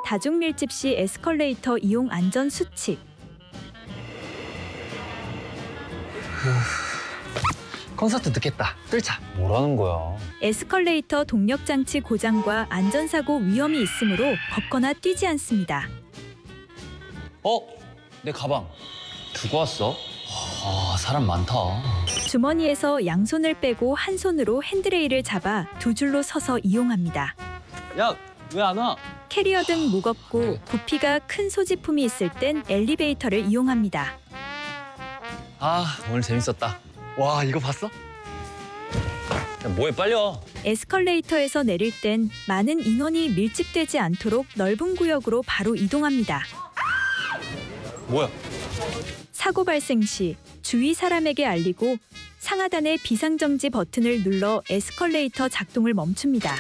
다중밀집 시 에스컬레이터 이용 안전 수칙. 콘서트 늦겠다. 뜰차. 뭐라는 거야? 에스컬레이터 동력장치 고장과 안전사고 위험이 있으므로 걷거나 뛰지 않습니다. 내 가방. 두고 왔어? 사람 많다. 주머니에서 양손을 빼고 한 손으로 핸드레일을 잡아 두 줄로 서서 이용합니다. 야, 왜 안 와? 캐리어 등 무겁고 부피가 큰 소지품이 있을 땐 엘리베이터를 이용합니다. 오늘 재밌었다. 와, 이거 봤어? 야, 뭐해, 빨리 와. 에스컬레이터에서 내릴 땐 많은 인원이 밀집되지 않도록 넓은 구역으로 바로 이동합니다. 뭐야? 사고 발생 시 주위 사람에게 알리고 상하단의 비상정지 버튼을 눌러 에스컬레이터 작동을 멈춥니다.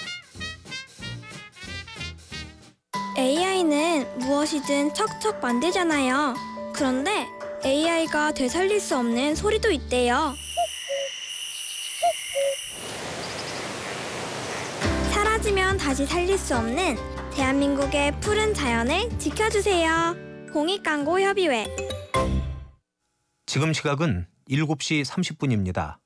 AI는 무엇이든 척척 만들잖아요. 그런데 AI가 되살릴 수 없는 소리도 있대요. 사라지면 다시 살릴 수 없는 대한민국의 푸른 자연을 지켜주세요. 공익광고협의회. 지금 시각은 7시 30분입니다.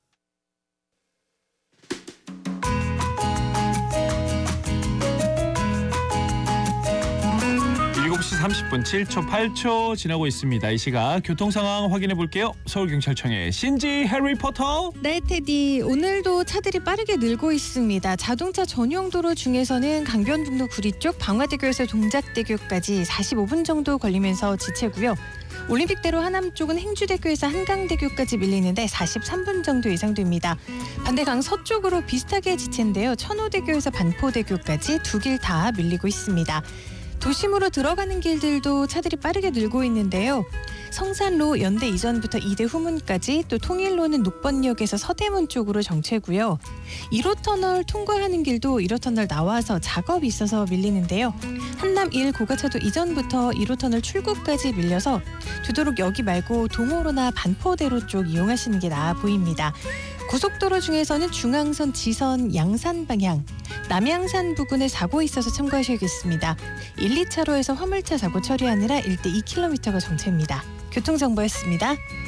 7시 30분 7초 8초 지나고 있습니다. 이 시각 교통 상황 확인해 볼게요. 서울경찰청의 신지 해리포터. 네, 테디. 오늘도 차들이 빠르게 늘고 있습니다. 자동차 전용 도로 중에서는 강변북로 구리 쪽 방화대교에서 동작대교까지 45분 정도 걸리면서 지체고요. 올림픽대로 하남 쪽은 행주대교에서 한강대교까지 밀리는데 43분 정도 예상됩니다. 반대 강 서쪽으로 비슷하게 지체인데요. 천호대교에서 반포대교까지 두 길 다 밀리고 있습니다. 도심으로 들어가는 길들도 차들이 빠르게 늘고 있는데요. 성산로 연대 이전부터 이대 후문까지, 또 통일로는 녹번역에서 서대문 쪽으로 정체고요. 1호터널 통과하는 길도 1호터널 나와서 작업이 있어서 밀리는데요. 한남 1 고가차도 이전부터 1호터널 출구까지 밀려서 되도록 여기 말고 동호로나 반포대로 쪽 이용하시는 게 나아 보입니다. 고속도로 중에서는 중앙선 지선 양산 방향, 남양산 부근에 사고 있어서 참고하셔야겠습니다. 1, 2차로에서 화물차 사고 처리하느라 일대 2km가 정체입니다. 교통정보였습니다.